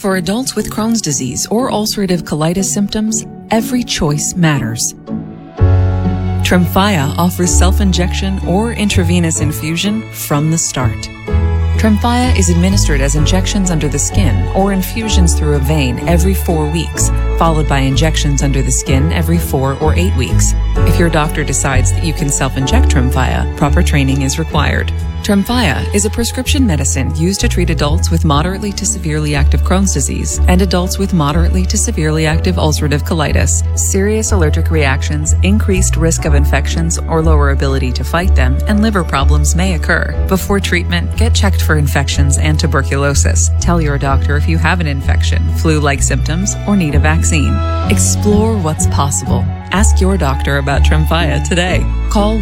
For adults with Crohn's disease or ulcerative colitis symptoms, every choice matters. Tremfya offers self-injection or intravenous infusion from the start. Tremfya is administered as injections under the skin or infusions through a vein every 4 weeks, followed by injections under the skin every 4 or 8 weeks. If your doctor decides that you can self-inject Tremfya, proper training is required. Tremfya is a prescription medicine used to treat adults with moderately to severely active Crohn's disease and adults with moderately to severely active ulcerative colitis. Serious allergic reactions, increased risk of infections or lower ability to fight them, and liver problems may occur. Before treatment, get checked for infections and tuberculosis. Tell your doctor if you have an infection, flu-like symptoms, or need a vaccine. Explore what's possible. Ask your doctor about Tremfya today. Call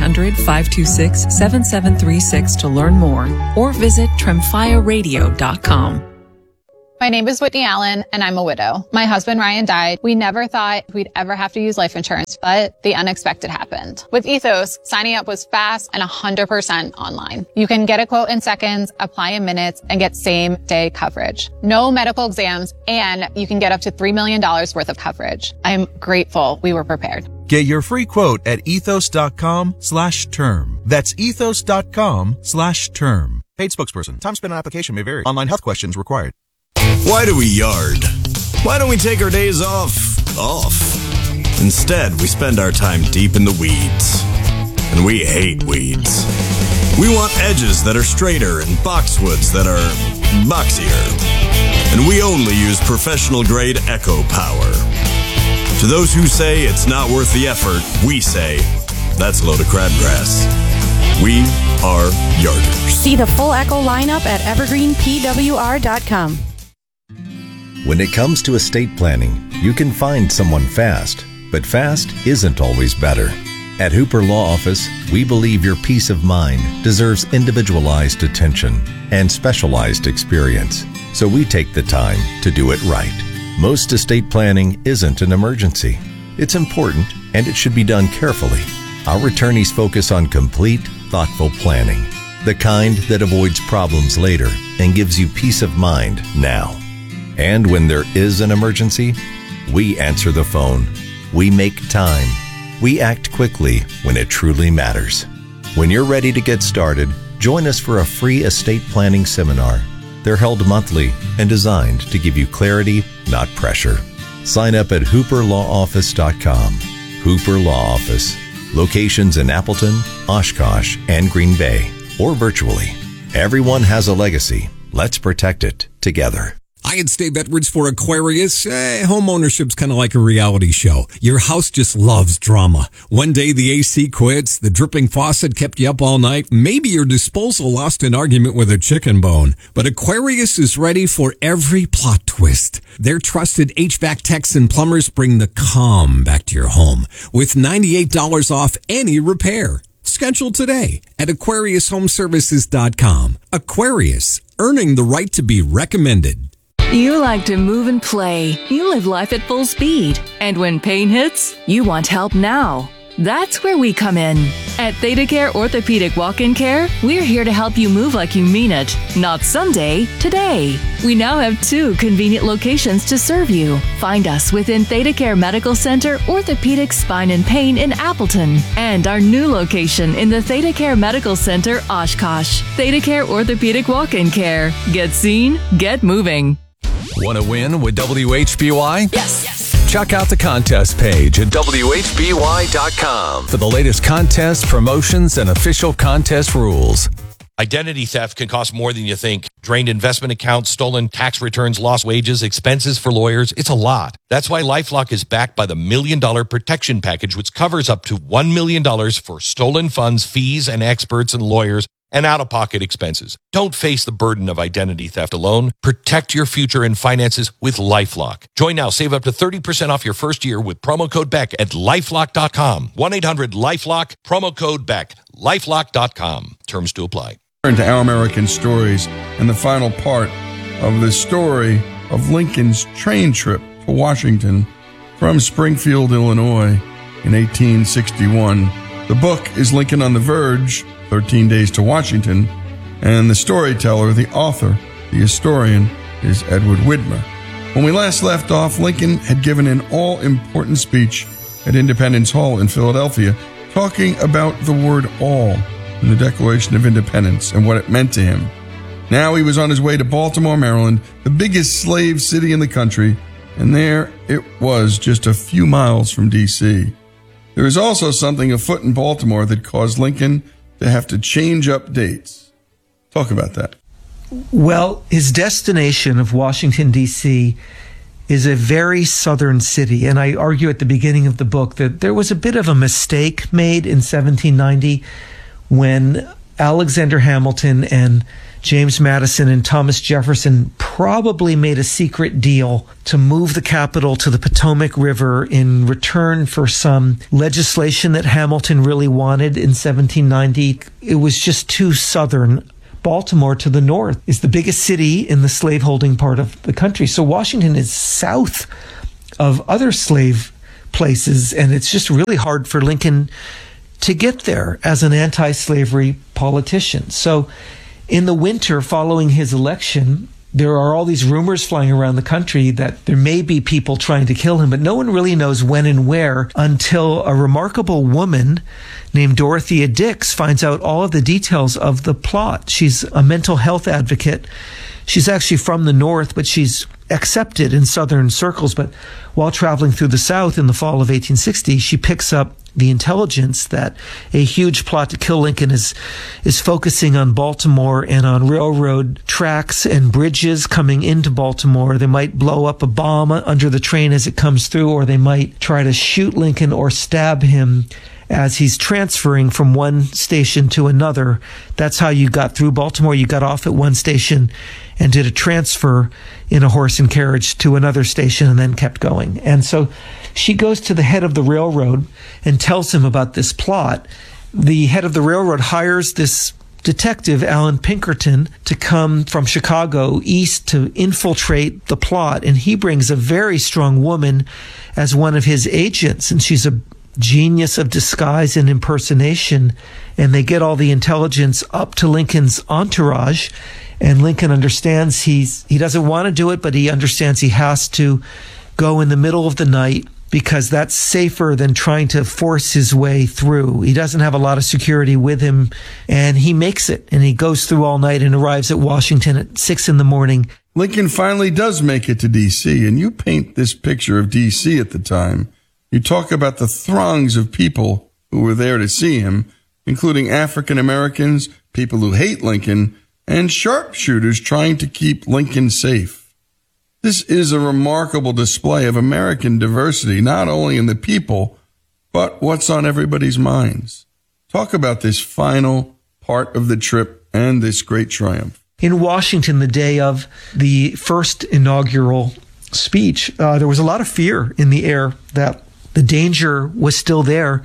1-800-526-7736 to learn more or visit tremfyaradio.com. My name is Whitney Allen, and I'm a widow. My husband, Ryan, died. We never thought we'd ever have to use life insurance, but the unexpected happened. With Ethos, signing up was fast and 100% online. You can get a quote in seconds, apply in minutes, and get same-day coverage. No medical exams, and you can get up to $3 million worth of coverage. I'm grateful we were prepared. Get your free quote at ethos.com/term. That's ethos.com/term. Paid spokesperson. Time spent on application may vary. Online health questions required. Why do we yard? Why don't we take our days off? Instead, we spend our time deep in the weeds. And we hate weeds. We want edges that are straighter and boxwoods that are boxier. And we only use professional-grade Echo Power. To those who say it's not worth the effort, we say, that's a load of crabgrass. We are yarders. See the full Echo lineup at evergreenpwr.com. When it comes to estate planning, you can find someone fast, but fast isn't always better. At Hooper Law Office, we believe your peace of mind deserves individualized attention and specialized experience, so we take the time to do it right. Most estate planning isn't an emergency. It's important, and it should be done carefully. Our attorneys focus on complete, thoughtful planning, the kind that avoids problems later and gives you peace of mind now. And when there is an emergency, we answer the phone. We make time. We act quickly when it truly matters. When you're ready to get started, join us for a free estate planning seminar. They're held monthly and designed to give you clarity, not pressure. Sign up at hooperlawoffice.com. Hooper Law Office. Locations in Appleton, Oshkosh, and Green Bay, or virtually. Everyone has a legacy. Let's protect it together. Hi, it's Dave Edwards for Aquarius. Home ownership's kind of like a reality show. Your house just loves drama. One day the AC quits, the dripping faucet kept you up all night, maybe your disposal lost an argument with a chicken bone. But Aquarius is ready for every plot twist. Their trusted HVAC techs and plumbers bring the calm back to your home with $98 off any repair. Schedule today at AquariusHomeservices.com. Aquarius, earning the right to be recommended. You like to move and play. You live life at full speed. And when pain hits, you want help now. That's where we come in. At ThedaCare Orthopedic Walk-In Care, we're here to help you move like you mean it. Not someday, today. We now have 2 convenient locations to serve you. Find us within ThedaCare Medical Center, Orthopedic Spine and Pain in Appleton, and our new location in the ThedaCare Medical Center, Oshkosh. ThedaCare Orthopedic Walk-In Care. Get seen, get moving. Want to win with WHBY? Yes. Check out the contest page at WHBY.com for the latest contests, promotions, and official contest rules. Identity theft can cost more than you think. Drained investment accounts, stolen tax returns, lost wages, expenses for lawyers. It's a lot. That's why LifeLock is backed by the $1 Million Protection Package, which covers up to $1 million for stolen funds, fees, and experts and lawyers, and out-of-pocket expenses. Don't face the burden of identity theft alone. Protect your future and finances with LifeLock. Join now. Save up to 30% off your first year with promo code BECK at LifeLock.com. 1-800-LifeLock, promo code BECK, LifeLock.com. Terms to apply. To Our American Stories and the final part of the story of Lincoln's train trip to Washington from Springfield, Illinois in 1861. The book is Lincoln on the Verge, 13 Days to Washington, and the storyteller, the author, the historian, is Edward Widmer. When we last left off, Lincoln had given an all-important speech at Independence Hall in Philadelphia, talking about the word all in the Declaration of Independence and what it meant to him. Now he was on his way to Baltimore, Maryland, the biggest slave city in the country, and there it was just a few miles from D.C. There was also something afoot in Baltimore that caused Lincoln to have to change up dates. Talk about that. Well, his destination of Washington, D.C. is a very southern city, and I argue at the beginning of the book that there was a bit of a mistake made in 1790 when Alexander Hamilton and James Madison and Thomas Jefferson probably made a secret deal to move the capital to the Potomac River in return for some legislation that Hamilton really wanted in 1790. It was just too southern. Baltimore to the north is the biggest city in the slaveholding part of the country. So Washington is south of other slave places, and it's just really hard for Lincoln to get there as an anti-slavery politician. So in the winter following his election, there are all these rumors flying around the country that there may be people trying to kill him, but no one really knows when and where until a remarkable woman named Dorothea Dix finds out all of the details of the plot. She's a mental health advocate. She's actually from the North, but she's accepted in Southern circles. But while traveling through the South in the fall of 1860, she picks up the intelligence that a huge plot to kill Lincoln is focusing on Baltimore and on railroad tracks and bridges coming into Baltimore. They might blow up a bomb under the train as it comes through, or they might try to shoot Lincoln or stab him as he's transferring from one station to another. That's how you got through Baltimore. You got off at one station and did a transfer in a horse and carriage to another station and then kept going. And so she goes to the head of the railroad and tells him about this plot. The head of the railroad hires this detective, Alan Pinkerton, to come from Chicago east to infiltrate the plot. And he brings a very strong woman as one of his agents, and she's a genius of disguise and impersonation. And they get all the intelligence up to Lincoln's entourage. And Lincoln understands he doesn't want to do it, but he understands he has to go in the middle of the night because that's safer than trying to force his way through. He doesn't have a lot of security with him, and he makes it. And he goes through all night and arrives at Washington at 6 a.m. Lincoln finally does make it to D.C., and you paint this picture of D.C. at the time. You talk about the throngs of people who were there to see him, including African Americans, people who hate Lincoln, and sharpshooters trying to keep Lincoln safe. This is a remarkable display of American diversity, not only in the people, but what's on everybody's minds. Talk about this final part of the trip and this great triumph. In Washington, the day of the first inaugural speech, there was a lot of fear in the air that the danger was still there.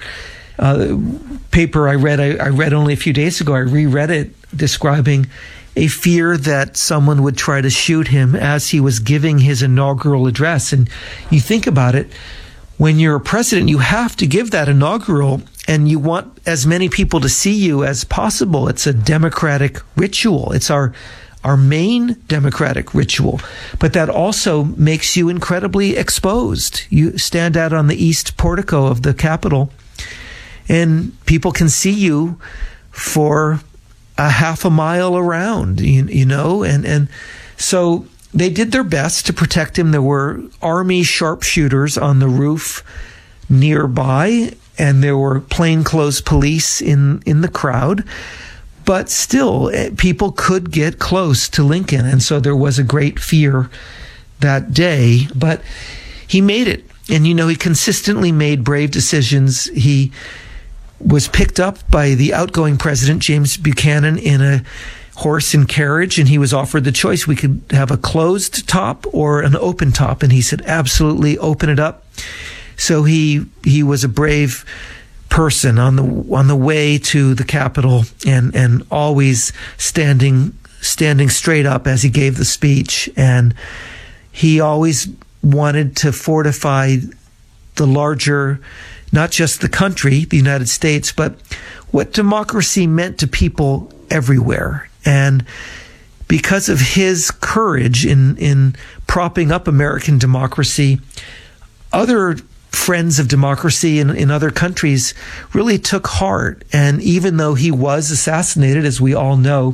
Paper I read only a few days ago, I reread it, describing a fear that someone would try to shoot him as he was giving his inaugural address. And you think about it, when you're a president, you have to give that inaugural, and you want as many people to see you as possible. It's a democratic ritual. It's our main democratic ritual. But that also makes you incredibly exposed. You stand out on the east portico of the Capitol, and people can see you for a half a mile around, you know, and so they did their best to protect him. There were army sharpshooters on the roof nearby, and there were plainclothes police in the crowd. But still, people could get close to Lincoln, and so there was a great fear that day. But he made it, and you know, he consistently made brave decisions. He was picked up by the outgoing president, James Buchanan, in a horse and carriage, and he was offered the choice. We could have a closed top or an open top, and he said, absolutely, open it up. So he was a brave person on the way to the Capitol, and always standing straight up as he gave the speech. And he always wanted to fortify the larger, not just the country, the United States, but what democracy meant to people everywhere. And because of his courage in propping up American democracy, other friends of democracy in other countries really took heart. And even though he was assassinated, as we all know,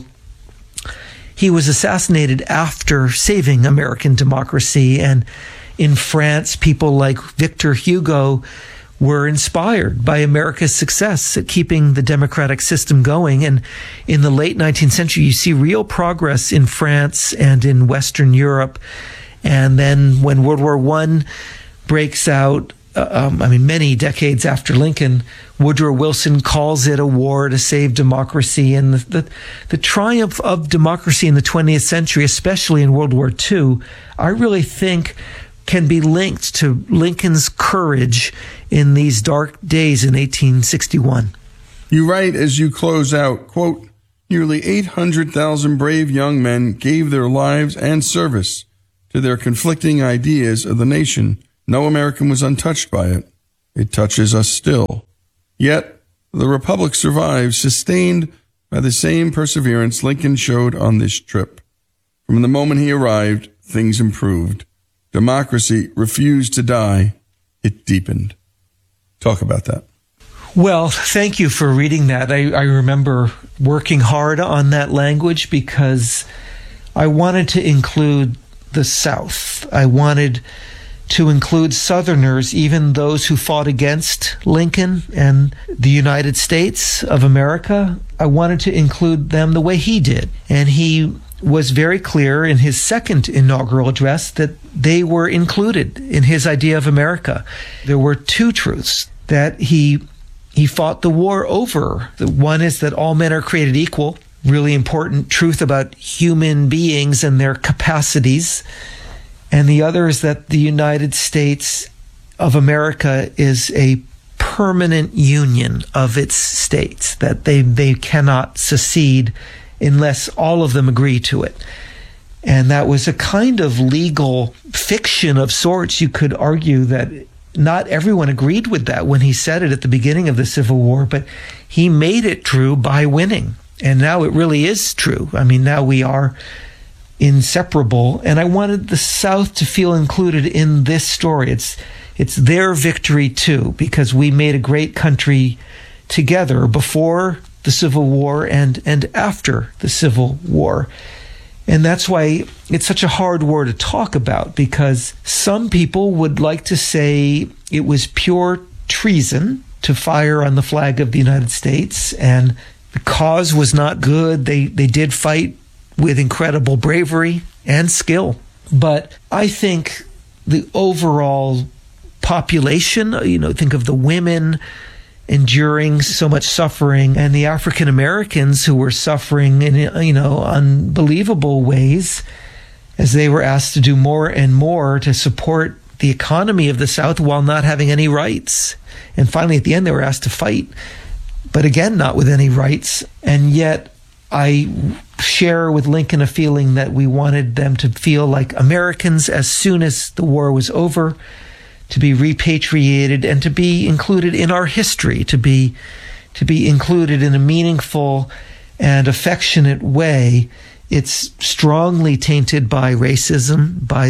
he was assassinated after saving American democracy. And in France, people like Victor Hugo were inspired by America's success at keeping the democratic system going. And in the late 19th century, you see real progress in France and in Western Europe. And then when World War I breaks out, many decades after Lincoln, Woodrow Wilson calls it a war to save democracy. And the triumph of democracy in the 20th century, especially in World War II, I really think can be linked to Lincoln's courage in these dark days in 1861. You write as you close out, quote, nearly 800,000 brave young men gave their lives and service to their conflicting ideas of the nation. No American was untouched by it. It touches us still. Yet, the Republic survives, sustained by the same perseverance Lincoln showed on this trip. From the moment he arrived, things improved. Democracy refused to die. It deepened. Talk about that. Well, thank you for reading that. I remember working hard on that language because I wanted to include the South. I wanted to include Southerners, even those who fought against Lincoln and the United States of America. I wanted to include them the way he did. And he was very clear in his second inaugural address that they were included in his idea of America. There were two truths that he fought the war over. The one is that all men are created equal, really important truth about human beings and their capacities. And the other is that the United States of America is a permanent union of its states, that they cannot secede unless all of them agree to it. And that was a kind of legal fiction of sorts. You could argue that not everyone agreed with that when he said it at the beginning of the Civil War, but he made it true by winning. And now it really is true. I mean, now we are inseparable. And I wanted the South to feel included in this story. It's their victory too, because we made a great country together before the Civil War and after the Civil War. And that's why it's such a hard war to talk about, because some people would like to say it was pure treason to fire on the flag of the United States, and the cause was not good. They did fight with incredible bravery and skill. But I think the overall population, think of the women enduring so much suffering and the African Americans who were suffering in, unbelievable ways as they were asked to do more and more to support the economy of the South while not having any rights. And finally, at the end, they were asked to fight, but again, not with any rights. And yet, I share with Lincoln a feeling that we wanted them to feel like Americans as soon as the war was over, to be repatriated and to be included in our history, to be included in a meaningful and affectionate way. It's strongly tainted by racism, by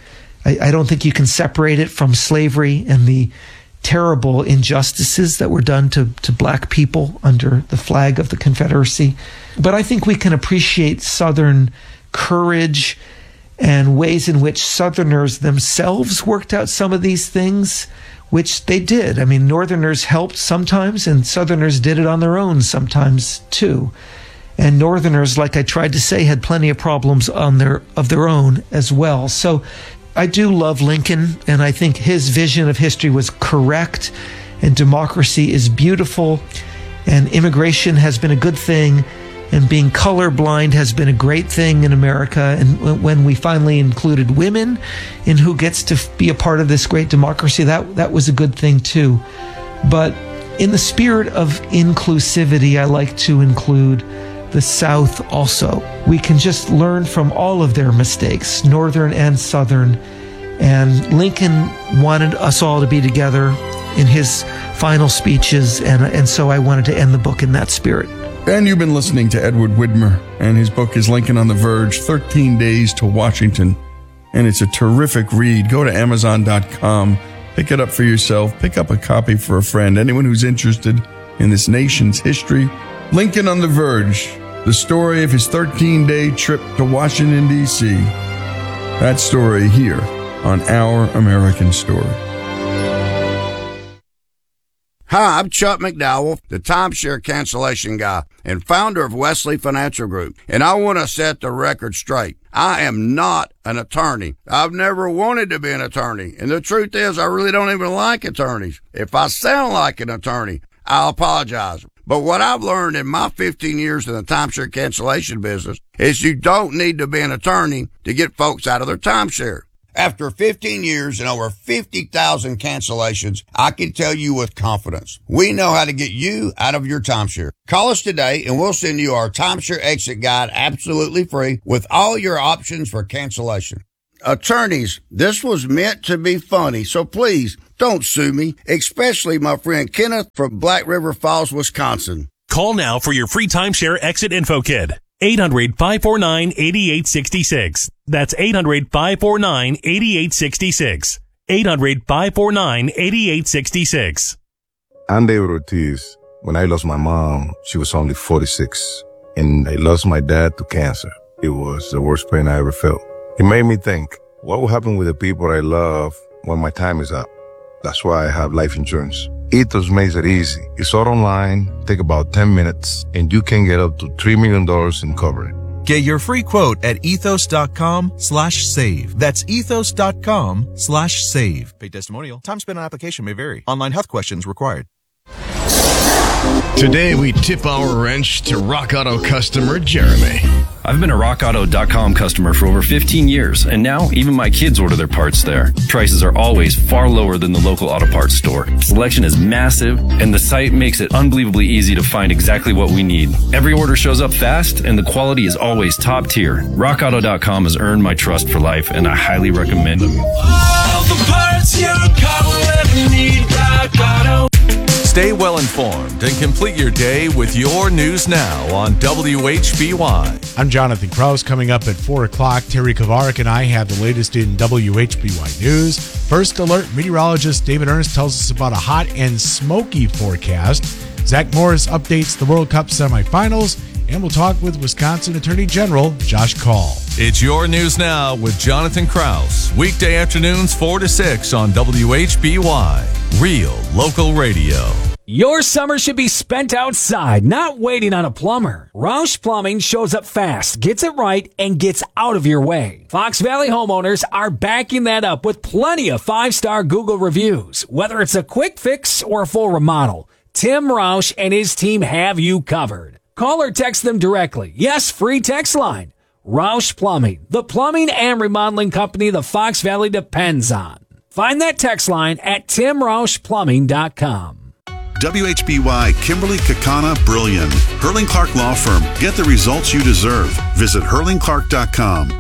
I don't think you can separate it from slavery and the terrible injustices that were done to black people under the flag of the Confederacy. But I think we can appreciate Southern courage and ways in which Southerners themselves worked out some of these things, which they did. I mean, Northerners helped sometimes, and Southerners did it on their own sometimes too. And Northerners, like I tried to say, had plenty of problems of their own as well. So I do love Lincoln, and I think his vision of history was correct, and democracy is beautiful, and immigration has been a good thing, and being colorblind has been a great thing in America. And when we finally included women in who gets to be a part of this great democracy, that was a good thing too. But in the spirit of inclusivity, I like to include the South also. We can just learn from all of their mistakes, Northern and Southern. And Lincoln wanted us all to be together in his final speeches, and so I wanted to end the book in that spirit. And you've been listening to Edward Widmer, and his book is Lincoln on the Verge, 13 Days to Washington. And it's a terrific read. Go to Amazon.com, pick it up for yourself, pick up a copy for a friend, anyone who's interested in this nation's history. Lincoln on the Verge, the story of his 13-day trip to Washington, D.C. That story here on Our American Story. Hi, I'm Chuck McDowell, the timeshare cancellation guy and founder of Wesley Financial Group. And I want to set the record straight. I am not an attorney. I've never wanted to be an attorney. And the truth is, I really don't even like attorneys. If I sound like an attorney, I'll apologize. But what I've learned in my 15 years in the timeshare cancellation business is you don't need to be an attorney to get folks out of their timeshare. After 15 years and over 50,000 cancellations, I can tell you with confidence, we know how to get you out of your timeshare. Call us today and we'll send you our timeshare exit guide absolutely free with all your options for cancellation. Attorneys, this was meant to be funny, so please don't sue me, especially my friend Kenneth from Black River Falls, Wisconsin. Call now for your free timeshare exit info kit. 800-549-8866. That's 800-549-8866. 800-549-8866. I'm David Ortiz. When I lost my mom, she was only 46. And I lost my dad to cancer. It was the worst pain I ever felt. It made me think, what will happen with the people I love when my time is up? That's why I have life insurance. Ethos makes it easy. It's all online, take about 10 minutes, and you can get up to $3 million in coverage. Get your free quote at ethos.com/save. That's ethos.com/save. Paid testimonial. Time spent on application may vary. Online health questions required. Today, we tip our wrench to Rock Auto customer Jeremy. I've been a RockAuto.com customer for over 15 years, and now even my kids order their parts there. Prices are always far lower than the local auto parts store. Selection is massive, and the site makes it unbelievably easy to find exactly what we need. Every order shows up fast, and the quality is always top tier. RockAuto.com has earned my trust for life, and I highly recommend them. All the parts your car will ever need, Rock Auto. Stay well informed and complete your day with your news now on WHBY. I'm Jonathan Krause. Coming up at 4 o'clock, Terry Kovarik and I have the latest in WHBY News. First alert, meteorologist David Ernst tells us about a hot and smoky forecast. Zach Morris updates the World Cup semifinals, and we'll talk with Wisconsin Attorney General Josh Kaul. It's your news now with Jonathan Krause. Weekday afternoons 4 to 6 on WHBY. Real local radio. Your summer should be spent outside, not waiting on a plumber. Roush Plumbing shows up fast, gets it right, and gets out of your way. Fox Valley homeowners are backing that up with plenty of 5-star Google reviews. Whether it's a quick fix or a full remodel, Tim Roush and his team have you covered. Call or text them directly. Yes, free text line. Roush Plumbing, the plumbing and remodeling company the Fox Valley depends on. Find that text line at timroushplumbing.com. WHBY Kimberly Kakana Brilliant. Hurling Clark Law Firm. Get the results you deserve. Visit hurlingclark.com.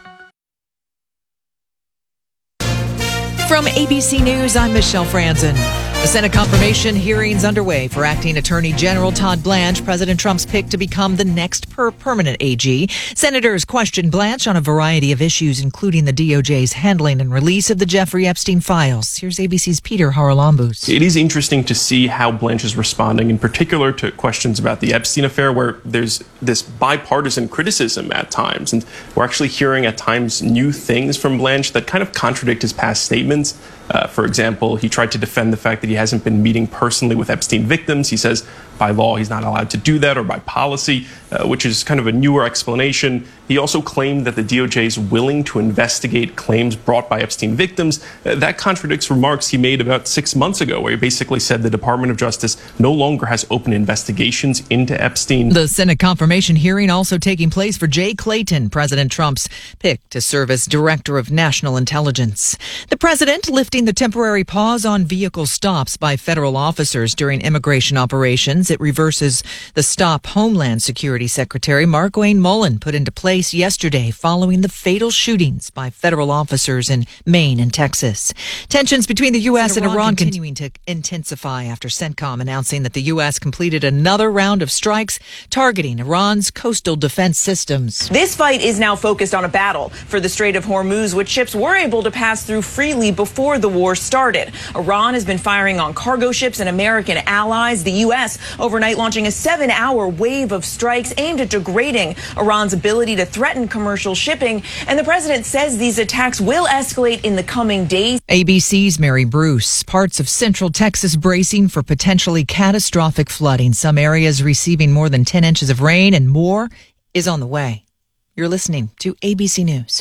From ABC News, I'm Michelle Franzen. The Senate confirmation hearings underway for acting Attorney General Todd Blanche, President Trump's pick to become the next permanent AG. Senators questioned Blanche on a variety of issues, including the DOJ's handling and release of the Jeffrey Epstein files. Here's ABC's Peter Haralambous. It is interesting to see how Blanche is responding, in particular to questions about the Epstein affair, where there's this bipartisan criticism at times. And we're actually hearing at times new things from Blanche that kind of contradict his past statements. For example, he tried to defend the fact that he hasn't been meeting personally with Epstein victims. He says by law he's not allowed to do that, or by policy, which is kind of a newer explanation. He also claimed that the DOJ is willing to investigate claims brought by Epstein victims. That contradicts remarks he made about 6 months ago, where he basically said the Department of Justice no longer has open investigations into Epstein. The Senate confirmation hearing also taking place for Jay Clayton, President Trump's pick to serve as Director of National Intelligence. The president lifting the temporary pause on vehicle stops by federal officers during immigration operations. plans. It reverses the stop Homeland Security Secretary Markwayne Mullin put into place yesterday following the fatal shootings by federal officers in Maine and Texas. Tensions between the U.S. and Iran continuing to intensify after CENTCOM announcing that the U.S. completed another round of strikes targeting Iran's coastal defense systems. This fight is now focused on a battle for the Strait of Hormuz, which ships were able to pass through freely before the war started. Iran has been firing on cargo ships and American allies. The U.S. overnight launching a 7-hour wave of strikes aimed at degrading Iran's ability to threaten commercial shipping. And the president says these attacks will escalate in the coming days. ABC's Mary Bruce. Parts of central Texas bracing for potentially catastrophic flooding. Some areas receiving more than 10 inches of rain, and more is on the way. You're listening to ABC News.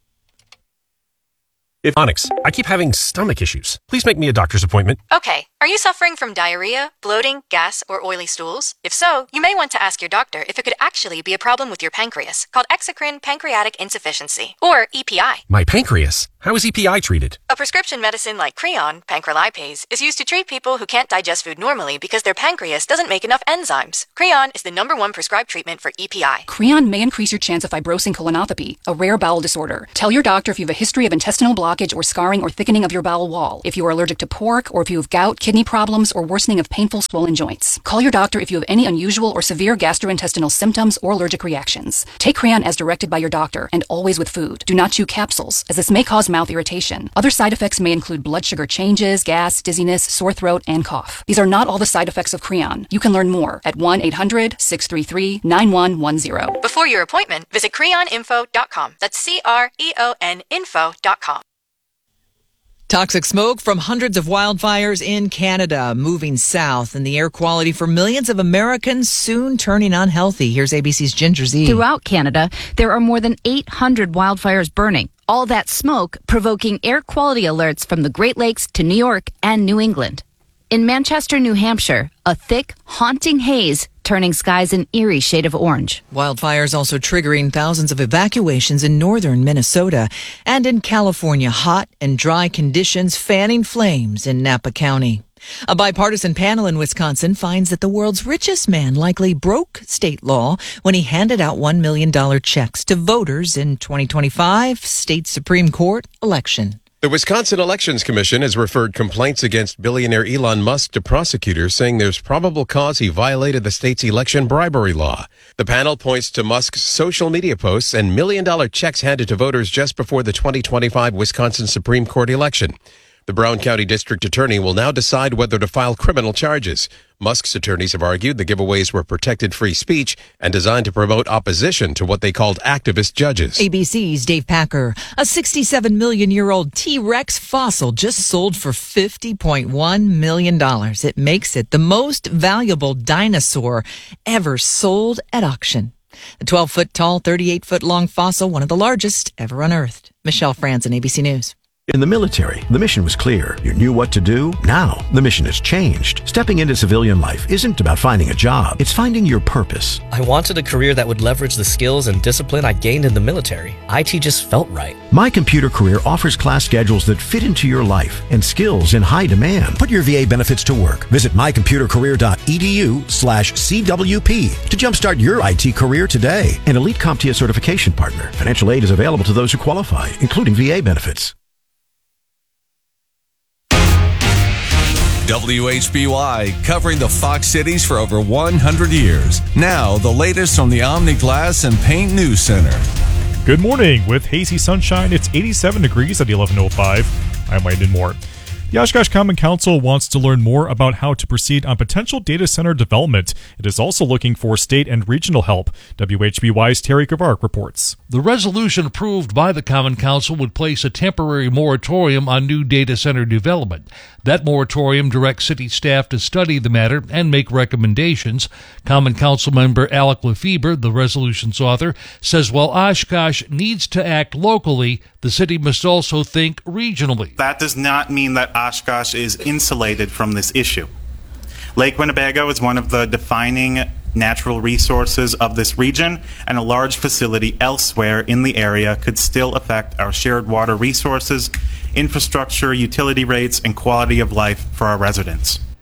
Onyx, I keep having stomach issues. Please make me a doctor's appointment. Okay. Are you suffering from diarrhea, bloating, gas, or oily stools? If so, you may want to ask your doctor if it could actually be a problem with your pancreas, called exocrine pancreatic insufficiency, or EPI. My pancreas? How is EPI treated? A prescription medicine like Creon, pancrelipase, is used to treat people who can't digest food normally because their pancreas doesn't make enough enzymes. Creon is the #1 prescribed treatment for EPI. Creon may increase your chance of fibrosing colonopathy, a rare bowel disorder. Tell your doctor if you have a history of intestinal blockage or scarring or thickening of your bowel wall, if you are allergic to pork, or if you have gout, kidney problems, or worsening of painful swollen joints. Call your doctor if you have any unusual or severe gastrointestinal symptoms or allergic reactions. Take Creon as directed by your doctor, and always with food. Do not chew capsules, as this may cause mouth irritation. Other side effects may include blood sugar changes, gas, dizziness, sore throat, and cough. These are not all the side effects of Creon. You can learn more at 1-800-633-9110. Before your appointment, visit creoninfo.com. That's CREON info.com. Toxic smoke from hundreds of wildfires in Canada moving south, and the air quality for millions of Americans soon turning unhealthy. Here's ABC's Ginger Z. Throughout Canada, there are more than 800 wildfires burning. All that smoke provoking air quality alerts from the Great Lakes to New York and New England. In Manchester, New Hampshire, a thick, haunting haze turning skies an eerie shade of orange. Wildfires also triggering thousands of evacuations in northern Minnesota, and in California, hot and dry conditions fanning flames in Napa County. A bipartisan panel in Wisconsin finds that the world's richest man likely broke state law when he handed out $1 million checks to voters in 2025 state Supreme Court election. The Wisconsin Elections Commission has referred complaints against billionaire Elon Musk to prosecutors, saying there's probable cause he violated the state's election bribery law. The panel points to Musk's social media posts and $1 million checks handed to voters just before the 2025 Wisconsin Supreme Court election. The Brown County District Attorney will now decide whether to file criminal charges. Musk's attorneys have argued the giveaways were protected free speech and designed to promote opposition to what they called activist judges. ABC's Dave Packer. A 67-million-year-old T-Rex fossil just sold for $50.1 million. It makes it the most valuable dinosaur ever sold at auction. The 12-foot-tall, 38-foot-long fossil, one of the largest ever unearthed. Michelle Franzen, ABC News. In the military, the mission was clear. You knew what to do. Now, the mission has changed. Stepping into civilian life isn't about finding a job. It's finding your purpose. I wanted a career that would leverage the skills and discipline I gained in the military. IT just felt right. My Computer Career offers class schedules that fit into your life and skills in high demand. Put your VA benefits to work. Visit mycomputercareer.edu/CWP to jumpstart your IT career today. An elite CompTIA certification partner. Financial aid is available to those who qualify, including VA benefits. WHBY, covering the Fox cities for over 100 years. Now, the latest from the Omni Glass and Paint News Center. Good morning. With hazy sunshine, it's 87 degrees at 11:05. I'm Landon Moore. The Oshkosh Common Council wants to learn more about how to proceed on potential data center development. It is also looking for state and regional help. WHBY's Terry Kavark reports. The resolution approved by the Common Council would place a temporary moratorium on new data center development. That moratorium directs city staff to study the matter and make recommendations. Common Council member Alec Lefebvre, the resolution's author, says while Oshkosh needs to act locally, the city must also think regionally. That does not mean that Oshkosh is insulated from this issue. Lake Winnebago is one of the defining natural resources of this region, and a large facility elsewhere in the area could still affect our shared water resources, infrastructure, utility rates, and quality of life for our residents.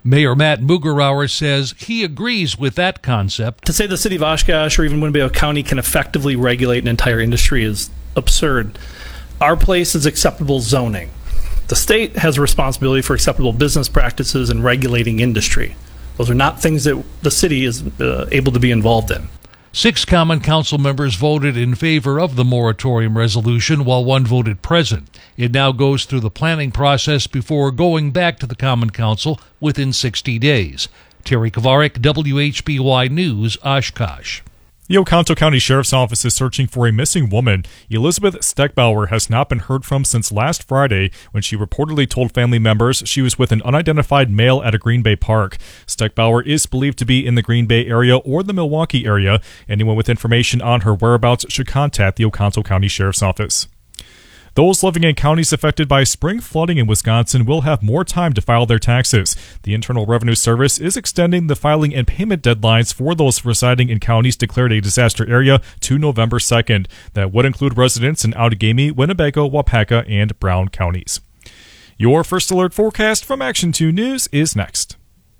Mayor Matt Mugerauer says he agrees with that concept. To say the city of Oshkosh or even Winnebago County can effectively regulate an entire industry is absurd. Our place is acceptable zoning. The state has a responsibility for acceptable business practices and regulating industry. Those are not things that the city is able to be involved in. 6 Common Council members voted in favor of the moratorium resolution, while 1 voted present. It now goes through the planning process before going back to the Common Council within 60 days. Terry Kovarik, WHBY News, Oshkosh. The Oconto County Sheriff's Office is searching for a missing woman. Elizabeth Steckbauer has not been heard from since last Friday, when she reportedly told family members she was with an unidentified male at a Green Bay park. Steckbauer is believed to be in the Green Bay area or the Milwaukee area. Anyone with information on her whereabouts should contact the Oconto County Sheriff's Office. Those living in counties affected by spring flooding in Wisconsin will have more time to file their taxes. The Internal Revenue Service is extending the filing and payment deadlines for those residing in counties declared a disaster area to November 2nd. That would include residents in Outagamie, Winnebago, Wapaka, and Brown counties. Your First Alert forecast from Action 2 News is next.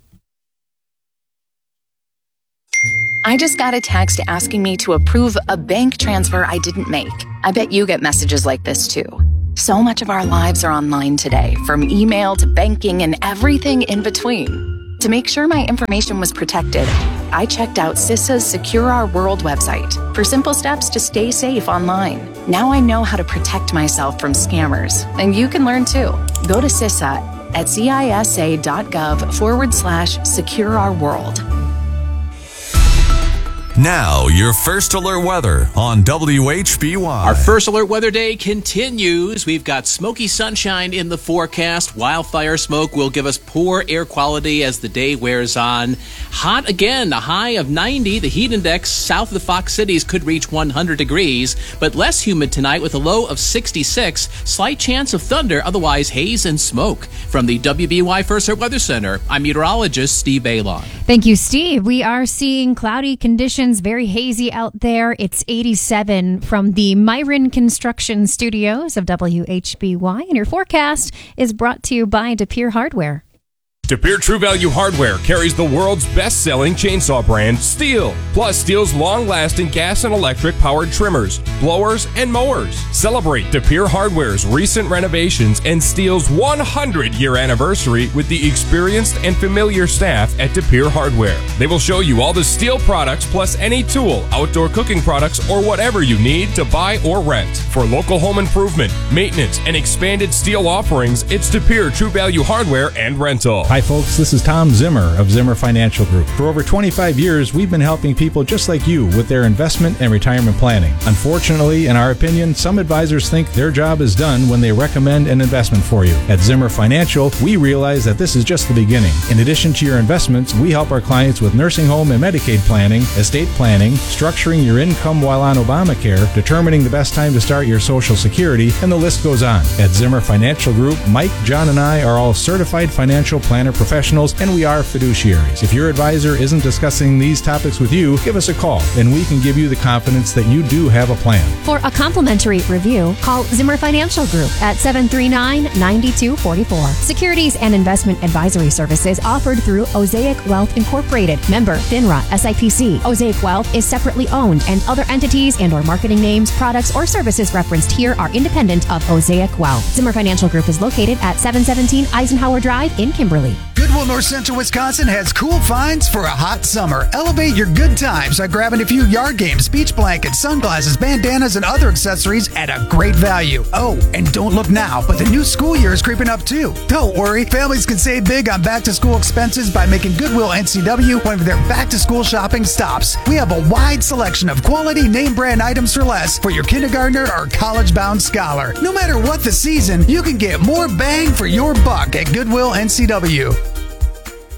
I just got a text asking me to approve a bank transfer I didn't make. I bet you get messages like this too. So much of our lives are online today, from email to banking and everything in between. To make sure my information was protected, I checked out CISA's Secure Our World website for simple steps to stay safe online. Now I know how to protect myself from scammers, and you can learn too. Go to CISA at cisa.gov/Secure Our World. Now, your First Alert weather on WHBY. Our First Alert weather day continues. We've got smoky sunshine in the forecast. Wildfire smoke will give us poor air quality as the day wears on. Hot again, a high of 90. The heat index south of the Fox Cities could reach 100 degrees, but less humid tonight with a low of 66. Slight chance of thunder, otherwise haze and smoke. From the WBY First Alert Weather Center, I'm meteorologist Steve Baylon. Thank you, Steve. We are seeing cloudy conditions. Very hazy out there. It's 87 from the Myron Construction Studios of WHBY, and your forecast is brought to you by DePere Hardware. DePere True Value Hardware carries the world's best-selling chainsaw brand, Stihl, plus Stihl's long-lasting gas and electric-powered trimmers, blowers, and mowers. Celebrate DePere Hardware's recent renovations and Stihl's 100-year anniversary with the experienced and familiar staff at DePere Hardware. They will show you all the Stihl products plus any tool, outdoor cooking products, or whatever you need to buy or rent. For local home improvement, maintenance, and expanded Stihl offerings, it's DePere True Value Hardware and Rental. Hi folks, this is Tom Zimmer of Zimmer Financial Group. For over 25 years, we've been helping people just like you with their investment and retirement planning. Unfortunately, in our opinion, some advisors think their job is done when they recommend an investment for you. At Zimmer Financial, we realize that this is just the beginning. In addition to your investments, we help our clients with nursing home and Medicaid planning, estate planning, structuring your income while on Obamacare, determining the best time to start your Social Security, and the list goes on. At Zimmer Financial Group, Mike, John, and I are all certified financial planner professionals, and we are fiduciaries. If your advisor isn't discussing these topics with you, give us a call, and we can give you the confidence that you do have a plan. For a complimentary review, call Zimmer Financial Group at 739-9244. Securities and investment advisory services offered through Osaic Wealth Incorporated. Member FINRA SIPC. Osaic Wealth is separately owned, and other entities and or marketing names, products, or services referenced here are independent of Osaic Wealth. Zimmer Financial Group is located at 717 Eisenhower Drive in Kimberly. Goodwill North Central Wisconsin has cool finds for a hot summer. Elevate your good times by grabbing a few yard games, beach blankets, sunglasses, bandanas, and other accessories at a great value. Oh, and don't look now, but the new school year is creeping up too. Don't worry, families can save big on back-to-school expenses by making Goodwill NCW one of their back-to-school shopping stops. We have a wide selection of quality name-brand items for less for your kindergartner or college-bound scholar. No matter what the season, you can get more bang for your buck at Goodwill NCW.